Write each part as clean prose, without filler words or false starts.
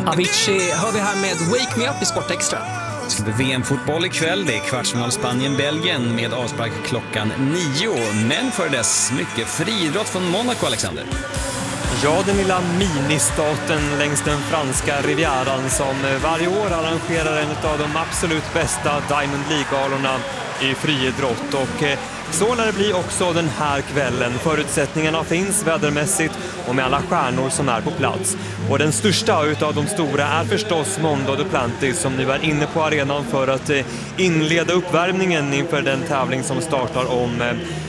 Avicii hör vi här med Wake Me Up i Sport Extra. Det ska bli VM-fotboll ikväll. Det är kvartsfinal Spanien-Belgien med avspark klockan 9. Men för dess mycket friidrott från Monaco, Alexander. Ja, den lilla ministaten längs den franska rivieran som varje år arrangerar en av de absolut bästa Diamond League-galorna i friidrott. Och så lär det bli också den här kvällen. Förutsättningarna finns vädermässigt och med alla stjärnor som är på plats. Och den största utav de stora är förstås Mondo Duplantis som nu är inne på arenan för att inleda uppvärmningen inför den tävling som startar om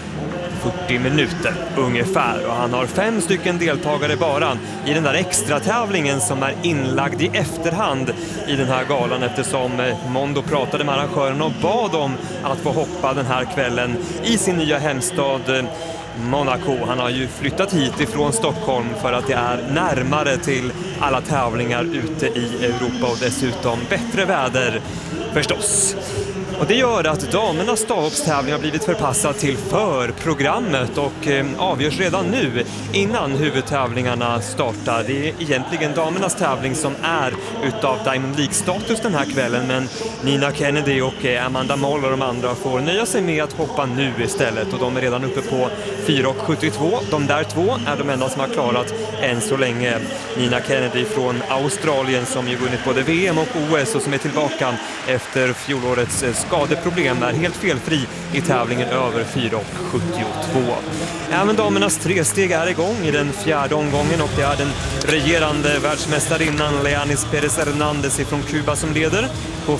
40 minuter ungefär, och han har 5 stycken deltagare bara i den där extra tävlingen som är inlagd i efterhand i den här galan, eftersom Mondo pratade med arrangören och bad om att få hoppa den här kvällen i sin nya hemstad Monaco. Han har ju flyttat hit ifrån Stockholm för att det är närmare till alla tävlingar ute i Europa och dessutom bättre väder förstås. Och det gör att damernas stavhoppstävling har blivit förpassad till förprogrammet och avgörs redan nu innan huvudtävlingarna startar. Det är egentligen damernas tävling som är utav Diamond League-status den här kvällen, men Nina Kennedy och Amanda Moll och de andra får nöja sig med att hoppa nu istället, och de är redan uppe på 4,72. De där två är de enda som har klarat än så länge. Nina Kennedy från Australien som ju vunnit både VM och OS och som är tillbaka efter fjolårets skadeproblem är helt felfri i tävlingen över 4,72. Även damernas tresteg är igång i den 4:e omgången och det är den regerande världsmästarinnan Leanis Perez Hernandez från Kuba som leder på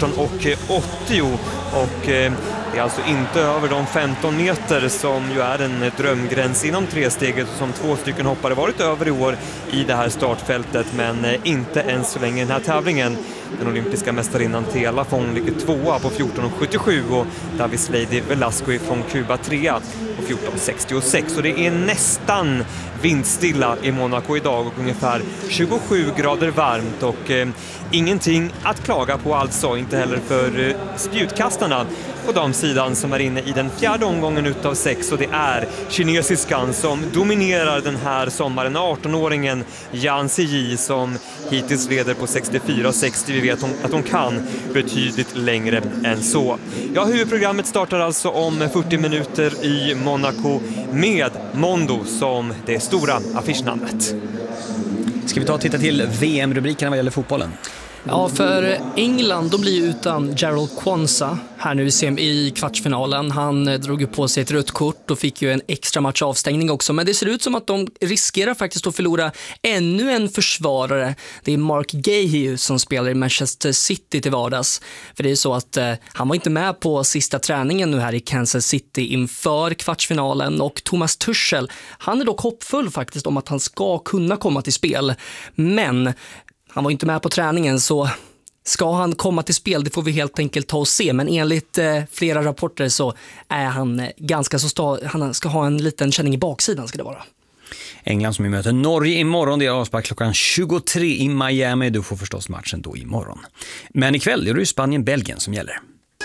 14,80, och det är alltså inte över de 15 meter som ju är en drömgräns inom tresteget som 2 stycken hoppare varit över i år i det här startfältet, men inte än så länge i den här tävlingen. Den olympiska mästarinnan Tela Fong ligger 2 på 14,77 och Davis Lady Velasco från Kuba 3 på 14,66, och det är nästan vindstilla i Monaco idag och ungefär 27 grader varmt och ingenting att klaga på alltså, inte heller för spjutkastarna på damsidan som är inne i den 4:e omgången utav 6, och det är kinesiskan som dominerar den här sommaren, 18-åringen Yan Ziyi som hittills leder på 64,60. Vi vet att hon kan betydligt längre än så. Ja, huvudprogrammet startar alltså om 40 minuter i Monaco med Mondo som det stora affischnamnet. Ska vi ta och titta till VM-rubrikerna vad gäller fotbollen? Ja, för England de blir utan Gerald Kwanza här nu i kvartsfinalen. Han drog ju på sig ett rött kort och fick ju en extra match avstängning också. Men det ser ut som att de riskerar faktiskt att förlora ännu en försvarare. Det är Mark Gahey som spelar i Manchester City till vardags. För det är så att han var inte med på sista träningen nu här i Kansas City inför kvartsfinalen. Och Thomas Tuchel, han är dock hoppfull faktiskt om att han ska kunna komma till spel. Men han var inte med på träningen, så ska han komma till spel, det får vi helt enkelt ta och se. Men enligt flera rapporter så är han ganska så han ska ha en liten känning i baksidan ska det vara. England som möter Norge imorgon, det är avspark klockan 23 i Miami. Du får förstås matchen då imorgon. Men ikväll är det ju Spanien-Belgien som gäller.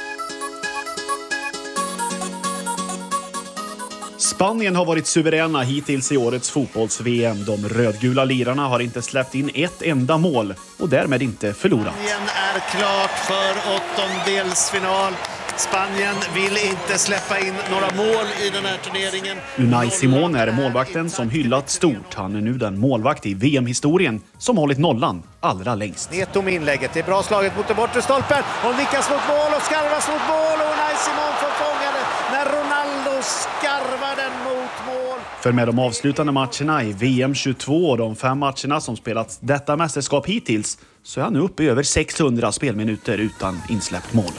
Spanien har varit suveräna hittills i årets fotbolls-VM. De rödgula lirarna har inte släppt in ett enda mål och därmed inte förlorat. Spanien är klart för åttondelsfinal. Spanien vill inte släppa in några mål i den här turneringen. Unai Simon är målvakten som hyllat stort. Han är nu den målvakt i VM-historien som hållit nollan allra längst. Neto med inlägget. Det är bra slaget mot den bortre stolpen. Hon nickas mot mål och skarvas mot mål. Och Unai Simon får fånga det när Ronaldo skarvar den mot mål. För med de avslutande matcherna i VM 22 och de 5 matcherna som spelats detta mästerskap hittills så är han nu uppe i över 600 spelminuter utan insläppt mål.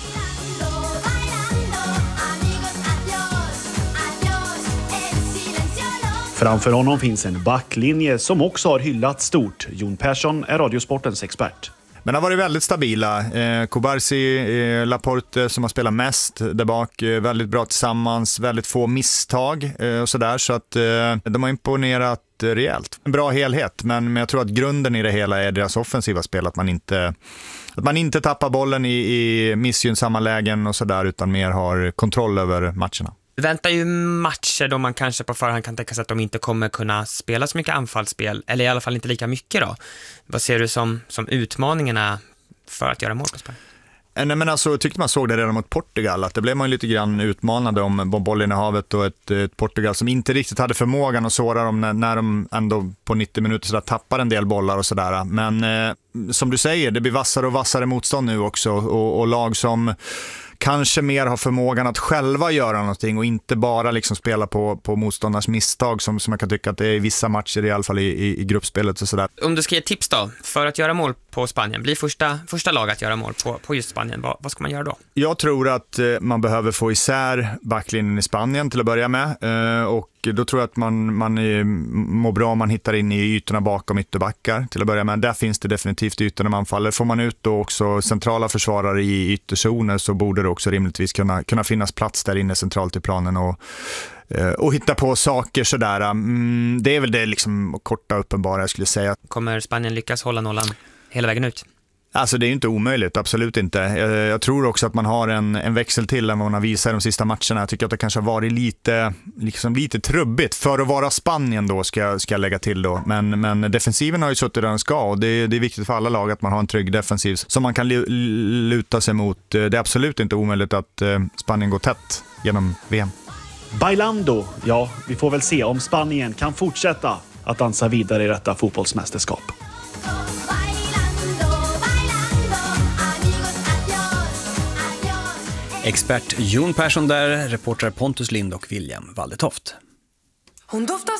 Framför honom finns en backlinje som också har hyllat stort. Jon Persson är Radiosportens expert. Men det har varit väldigt stabila. Kubarsi, Laporte som har spelat mest där bak, väldigt bra tillsammans, väldigt få misstag och sådär. Så att de har imponerat rejält. En bra helhet, men jag tror att grunden i det hela är deras offensiva spel. Att man inte tappar bollen i missgynnsamma lägen och sådär, utan mer har kontroll över matcherna. Det väntar ju matcher då man kanske på förhand kan tänka sig att de inte kommer kunna spela så mycket anfallsspel, eller i alla fall inte lika mycket då. Vad ser du som utmaningarna för att göra mål på Spanien? Nej, men alltså, tyckte man såg det redan mot Portugal, att det blev man ju lite grann utmanande om bollen i havet och ett Portugal som inte riktigt hade förmågan att såra dem när de ändå på 90 minuter så där tappar en del bollar och sådär. Men som du säger, det blir vassare och vassare motstånd nu också och lag som kanske mer har förmågan att själva göra någonting och inte bara liksom spela på motståndars misstag som jag kan tycka att det är i vissa matcher, i alla fall i gruppspelet och sådär. Om du ska ge tips då, för att göra mål på Spanien, blir första lag att göra mål på just Spanien, vad ska man göra då? Jag tror att man behöver få isär backlinjen i Spanien till att börja med och då tror jag att man mår bra om man hittar in i ytorna bakom ytterbackar till att börja med. Där finns det definitivt ytor när man faller. Får man ut då också centrala försvarare i ytterzoner så borde det också rimligtvis kunna finnas plats där inne centralt i planen och hitta på saker sådär. Det är väl det liksom korta uppenbara jag skulle säga. Kommer Spanien lyckas hålla nollan hela vägen ut? Alltså det är ju inte omöjligt, absolut inte. Jag tror också att man har en växel till än vad man har visat de sista matcherna. Jag tycker att det kanske har varit lite trubbigt för att vara Spanien då, ska jag lägga till då. Men defensiven har ju suttit där den ska och det är viktigt för alla lag att man har en trygg defensiv som man kan luta sig mot. Det är absolut inte omöjligt att Spanien går tätt genom VM. Bailando, ja, vi får väl se om Spanien kan fortsätta att dansa vidare i detta fotbollsmästerskap. Expert Jon Persson där, reportrar Pontus Lind och William Waldetoft. Hon doftar